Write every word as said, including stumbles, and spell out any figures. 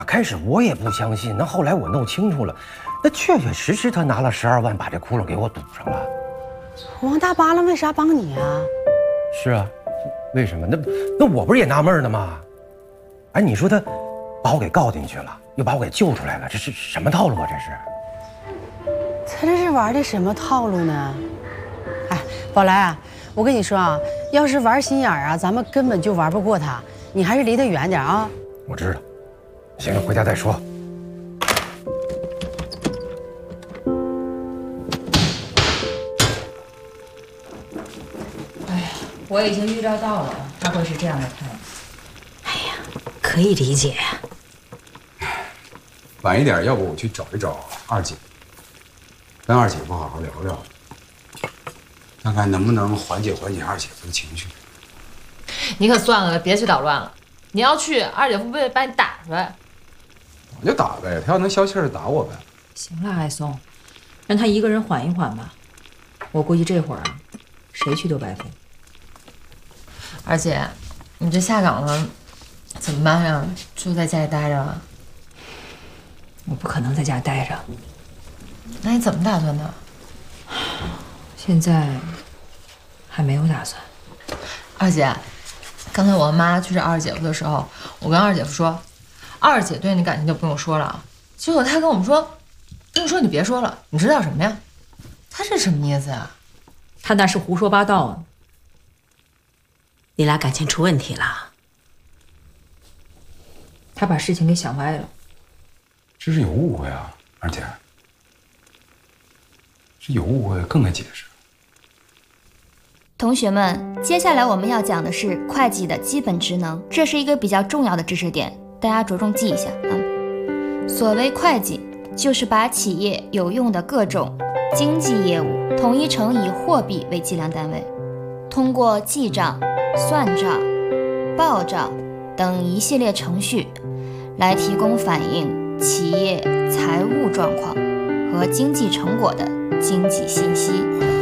开始我也不相信，那后来我弄清楚了，那确确实实他拿了十二万把这窟窿给我堵上了。 王大巴了为啥帮你啊？ 是啊，为什么？那那我不是也纳闷呢吗？哎，你说他把我给告进去了，又把我给救出来了，这是什么套路啊？这是？ 他这是玩的什么套路呢？哎，宝来啊，我跟你说啊，要是玩心眼儿啊，咱们根本就玩不过他，你还是离他远点啊。 我知道。行了，回家再说。 哎呀，我已经预料到了他会是这样的态度。 哎呀，可以理解。 晚一点，要不我去找一找二姐，跟二姐夫好好聊聊，看看能不能缓解缓解二姐夫的情绪。 你可算了，别去捣乱了。你要去，二姐夫不得把你打出来？ 我就打呗，他要能消气儿打我呗。 行了，爱松，让他一个人缓一缓吧。我估计这会儿啊，谁去都白费。二姐，你这下岗了，怎么办呀？就在家里待着啊？我不可能在家待着。那你怎么打算的？现在还没有打算。二姐，刚才我妈去找二姐夫的时候，我跟二姐夫说，二姐对你感情就不用说了啊。结果她跟我们说，跟你说你别说了，你知道什么呀？她这什么意思啊？她那是胡说八道啊。 你俩感情出问题了？ 她把事情给想歪了。 这是有误会啊，二姐。这有误会更得解释。 同学们，接下来我们要讲的是会计的基本职能，这是一个比较重要的知识点，大家着重记一下啊。所谓会计，就是把企业有用的各种经济业务统一成以货币为计量单位，通过记账、算账、报账等一系列程序，来提供反映企业财务状况和经济成果的经济信息。